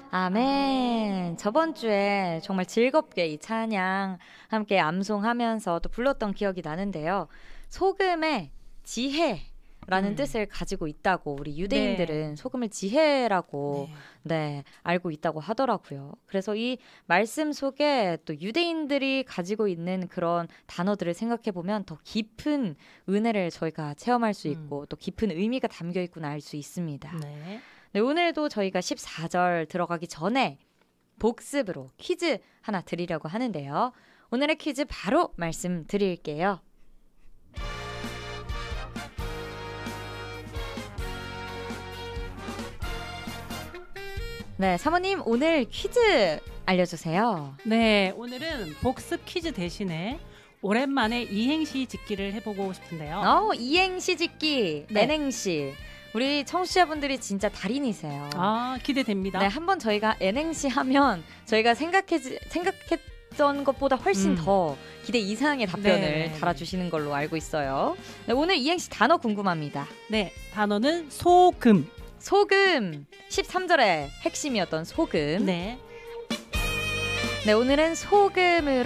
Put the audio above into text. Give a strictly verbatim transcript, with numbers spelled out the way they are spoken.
아멘. 저번 주에 정말 즐겁게 이 찬양 함께 암송하면서 또 불렀던 기억이 나는데요. 소금의 지혜라는 음. 뜻을 가지고 있다고 우리 유대인들은 네. 소금을 지혜라고 네. 네, 알고 있다고 하더라고요. 그래서 이 말씀 속에 또 유대인들이 가지고 있는 그런 단어들을 생각해 보면 더 깊은 은혜를 저희가 체험할 수 있고 음. 또 깊은 의미가 담겨 있구나 알 수 있습니다. 네. 네, 오늘도 저희가 십사 절 들어가기 전에 복습으로 퀴즈 하나 드리려고 하는데요. 오늘의 퀴즈 바로 말씀드릴게요. 네, 사모님 오늘 퀴즈 알려주세요. 네, 오늘은 복습 퀴즈 대신에 오랜만에 이행시 짓기를 해보고 싶은데요. 어, 이행시 짓기, 네. N행시. 우리 청취자분들이 진짜 달인이세요. 아, 기대됩니다. 네, 한번 저희가 N행시 하면 저희가 생각해, 생각했던 것보다 훨씬 음. 더 기대 이상의 답변을 네. 달아주시는 걸로 알고 있어요. 네, 오늘 이행시 단어 궁금합니다. 네, 단어는 소금. 소금, 십삼 절의 핵심이었던 소금. 네. 네, 오늘은 소금으로